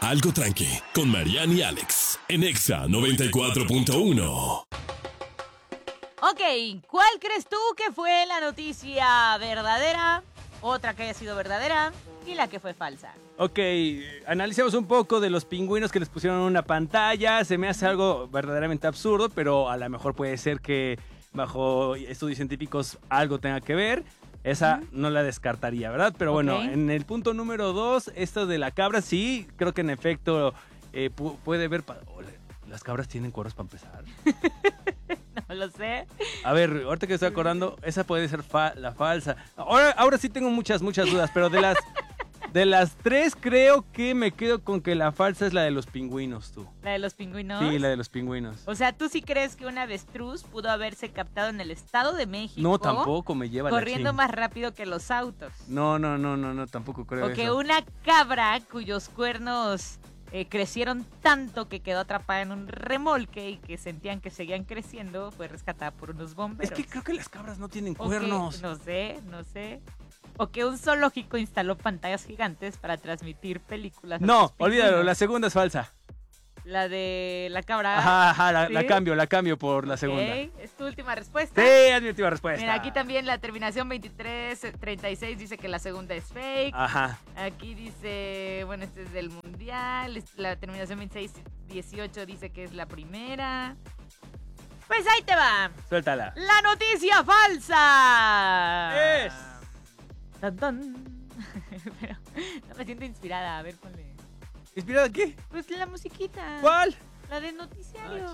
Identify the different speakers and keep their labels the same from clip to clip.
Speaker 1: Algo Tranqui, con Marian y Alex, en Exa 94.1.
Speaker 2: Ok, ¿cuál crees tú que fue la noticia verdadera? Otra que haya sido verdadera y la que fue falsa.
Speaker 3: Ok, analicemos un poco de los pingüinos que les pusieron en una pantalla. Se me hace algo verdaderamente absurdo, pero a lo mejor puede ser que bajo estudios científicos algo tenga que ver. Esa no la descartaría, ¿verdad? Pero bueno, en el punto número 2, esto de la cabra, sí, creo que en efecto puede ver... ¿Las cabras tienen cuernos para empezar?
Speaker 2: No lo sé.
Speaker 3: A ver, ahorita que estoy acordando, esa puede ser la falsa. Ahora sí tengo muchas dudas, pero de las tres creo que me quedo con que la falsa es la de los pingüinos, tú.
Speaker 2: ¿La de los pingüinos?
Speaker 3: Sí, la de los pingüinos.
Speaker 2: O sea, ¿tú sí crees que un avestruz pudo haberse captado en el Estado de México?
Speaker 3: No, tampoco me lleva
Speaker 2: corriendo más rápido que los autos.
Speaker 3: No, tampoco creo eso.
Speaker 2: O que una cabra cuyos cuernos crecieron tanto que quedó atrapada en un remolque y que sentían que seguían creciendo, fue rescatada por unos bomberos.
Speaker 3: Es que creo que las cabras no tienen cuernos.
Speaker 2: No sé. O que un zoológico instaló pantallas gigantes para transmitir películas.
Speaker 3: No, olvídalo, la segunda es falsa.
Speaker 2: La de la cabra.
Speaker 3: Ajá, ¿sí? la cambio por la segunda.
Speaker 2: ¿Es tu última respuesta?
Speaker 3: Sí, es mi última respuesta.
Speaker 2: Mira, aquí también la terminación 2336 dice que la segunda es fake.
Speaker 3: Ajá.
Speaker 2: Aquí dice, bueno, este es del mundial. La terminación 2618 dice que es la primera. Pues ahí te va.
Speaker 3: Suéltala.
Speaker 2: La noticia falsa.
Speaker 3: Es.
Speaker 2: Tan, tan. Pero no me siento inspirada. A ver, ponle.
Speaker 3: ¿Inspirada en qué?
Speaker 2: Pues la musiquita.
Speaker 3: ¿Cuál?
Speaker 2: La del noticiario.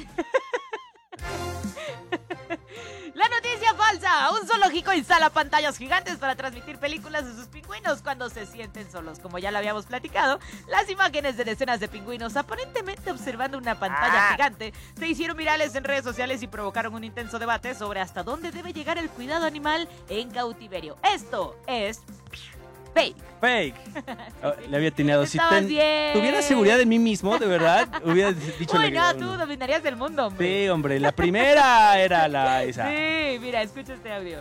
Speaker 2: La noticia falsa. Un zoológico instala pantallas gigantes para transmitir películas de sus pingüinos cuando se sienten solos. Como ya lo habíamos platicado, las imágenes de decenas de pingüinos aparentemente observando una pantalla gigante se hicieron virales en redes sociales y provocaron un intenso debate sobre hasta dónde debe llegar el cuidado animal en cautiverio. Esto es... Fake.
Speaker 3: Le había atinado. Si
Speaker 2: bien.
Speaker 3: tuviera seguridad en mí mismo, de verdad, hubiera dicho...
Speaker 2: Uy, no, tú dominarías el mundo, hombre.
Speaker 3: Sí, hombre, la primera era esa.
Speaker 2: Sí, mira, escucha este audio.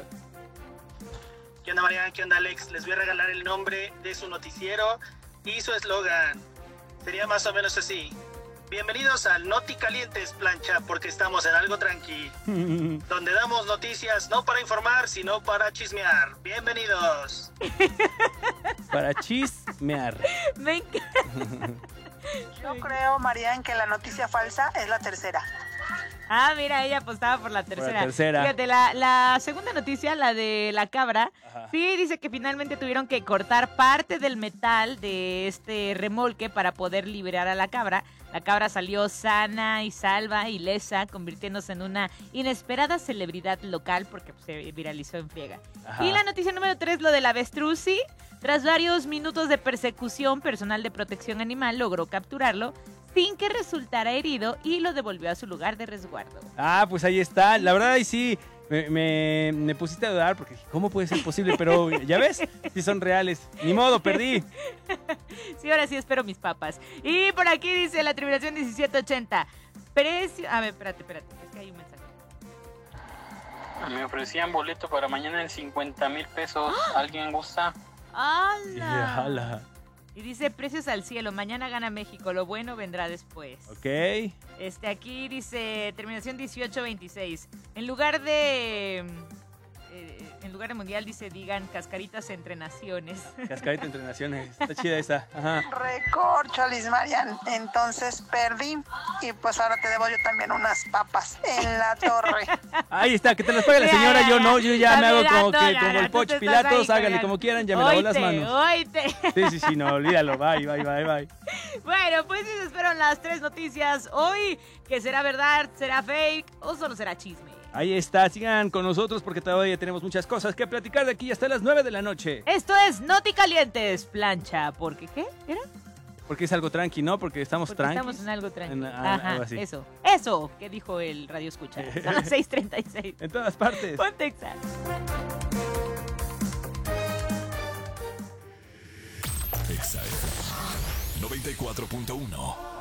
Speaker 4: ¿Qué onda, Marian? ¿Qué onda, Alex? Les voy a regalar el nombre de su noticiero y su eslogan. Sería más o menos así. Bienvenidos al Noti Calientes, plancha, porque estamos en Algo Tranqui, donde damos noticias no para informar, sino para chismear. Bienvenidos.
Speaker 3: Para chismear.
Speaker 2: Me encanta.
Speaker 5: Yo creo, Marian, que la noticia falsa es la tercera.
Speaker 2: Ah, mira, ella apostaba por la tercera.
Speaker 3: Por la tercera.
Speaker 2: Fíjate, la segunda noticia, la de la cabra, sí dice que finalmente tuvieron que cortar parte del metal de este remolque para poder liberar a la cabra. La cabra salió sana y salva, ilesa, convirtiéndose en una inesperada celebridad local porque se viralizó en friega. Ajá. Y la noticia número 3, lo del avestruz, sí. Tras varios minutos de persecución, personal de protección animal logró capturarlo sin que resultara herido y lo devolvió a su lugar de resguardo.
Speaker 3: Ah, pues ahí está. La verdad ahí sí me pusiste a dudar porque ¿cómo puede ser posible? Pero ya ves, sí son reales. Ni modo, perdí.
Speaker 2: Sí, ahora sí espero mis papas. Y por aquí dice la terminación 1780. Precio... A ver, espérate. Es que hay un mensaje.
Speaker 6: Me ofrecían boleto para mañana en 50,000 pesos. ¿Alguien gusta?
Speaker 2: ¡Hala! Y dice, precios al cielo, mañana gana México, lo bueno vendrá después.
Speaker 3: Ok.
Speaker 2: Aquí dice, terminación 1826. En lugar de mundial, dice, digan cascaritas entre naciones.
Speaker 3: Cascarita entre naciones, está chida esa. Ajá.
Speaker 5: Recorcholis, Marian. Entonces perdí y pues ahora te debo yo también unas papas en la torre.
Speaker 3: Ahí está, que te las pague la señora, yo no, yo ya me hago como el Poch Pilatos, háganle como quieran, ya me lavó las manos. Sí, no, olvídalo, bye.
Speaker 2: Bueno, pues esas fueron las 3 noticias hoy, que será verdad, será fake o solo será chisme.
Speaker 3: Ahí está, sigan con nosotros porque todavía tenemos muchas cosas que platicar de aquí hasta las 9 de la noche.
Speaker 2: Esto es Noti Calientes, plancha, ¿porque qué era?
Speaker 3: Porque es algo tranqui, ¿no? Porque estamos tranquilos.
Speaker 2: Estamos en algo tranqui.
Speaker 3: Ajá, algo así.
Speaker 2: Eso que dijo el radio escucha. Son las 6:36.
Speaker 3: En todas partes.
Speaker 2: Ponte Exa.
Speaker 1: Exa 94.1